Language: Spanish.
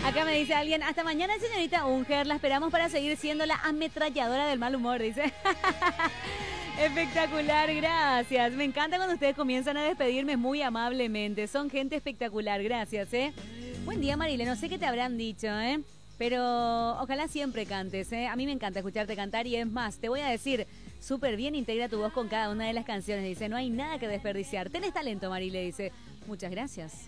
Acá me dice alguien, hasta mañana, señorita Unger, la esperamos para seguir siendo la ametralladora del mal humor, dice. Espectacular, gracias. Me encanta cuando ustedes comienzan a despedirme muy amablemente. Son gente espectacular, gracias, ¿eh? Buen día, Marile, no sé qué te habrán dicho, ¿eh? Pero ojalá siempre cantes, ¿eh? A mí me encanta escucharte cantar y es más, te voy a decir, súper bien integra tu voz con cada una de las canciones. Dice, no hay nada que desperdiciar. Tenés talento, Marile, dice. Muchas gracias.